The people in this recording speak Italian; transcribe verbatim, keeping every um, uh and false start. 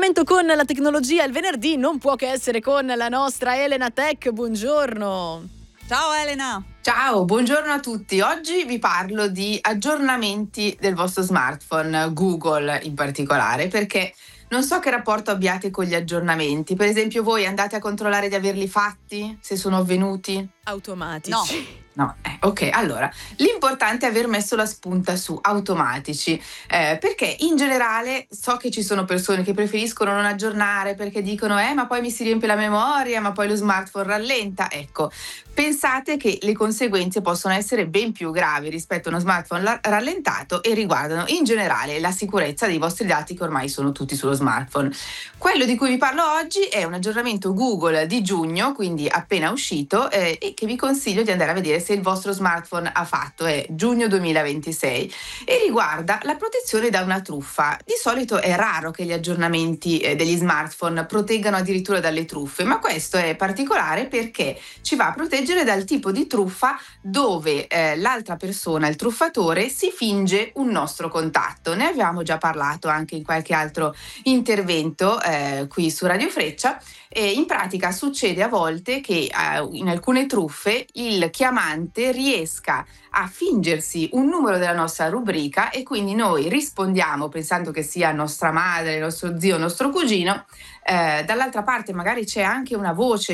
L'appuntamento con la tecnologia il venerdì non può che essere con la nostra Elena Tech. Buongiorno. Ciao Elena. Ciao, buongiorno a tutti. Oggi vi parlo di aggiornamenti del vostro smartphone, Google in particolare, perché non so che rapporto abbiate con gli aggiornamenti. Per esempio, voi andate a controllare di averli fatti, se sono avvenuti? Automatici. No. No, eh, ok, allora, l'importante è aver messo la spunta su automatici, eh, perché in generale so che ci sono persone che preferiscono non aggiornare perché dicono eh ma poi mi si riempie la memoria, ma poi lo smartphone rallenta. Ecco, pensate che le conseguenze possono essere ben più gravi rispetto a uno smartphone la- rallentato e riguardano in generale la sicurezza dei vostri dati che ormai sono tutti sullo smartphone. Quello di cui vi parlo oggi è un aggiornamento Google di giugno, quindi appena uscito, eh, e che vi consiglio di andare a vedere se il vostro smartphone ha fatto. È giugno duemilaventisei e riguarda la protezione da una truffa. Di solito è raro che gli aggiornamenti eh, degli smartphone proteggano addirittura dalle truffe, ma questo è particolare perché ci va a proteggere dal tipo di truffa dove eh, l'altra persona, il truffatore, si finge un nostro contatto. Ne avevamo già parlato anche in qualche altro intervento eh, qui su Radio Freccia. E in pratica succede a volte che eh, in alcune truffe il chiamante riesca a fingersi un numero della nostra rubrica e quindi noi rispondiamo pensando che sia nostra madre, nostro zio, nostro cugino. Eh, dall'altra parte magari c'è anche una voce